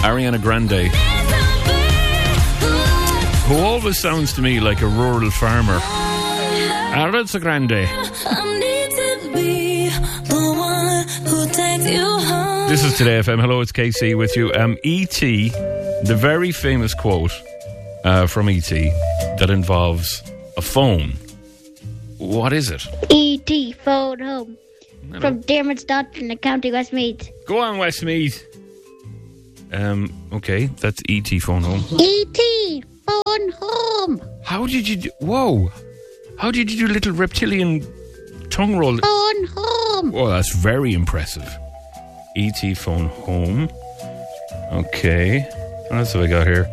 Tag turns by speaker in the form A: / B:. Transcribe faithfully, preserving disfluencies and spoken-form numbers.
A: Ariana Grande, who always sounds to me like a rural farmer. Ariana Grande. This is Today F M. Hello, it's K C with you. Um, E T, the very famous quote uh, from E T that involves a phone. What is it?
B: E T phone home.
A: Hello.
B: From Dermot's Doctor in the County Westmeath.
A: Go on, Westmeath. Um, okay, that's E T phone home.
B: E T phone home.
A: How did you do... Whoa. How did you do little reptilian tongue roll?
B: Phone home.
A: Oh, that's very impressive. E T phone home. Okay. What else have I got here?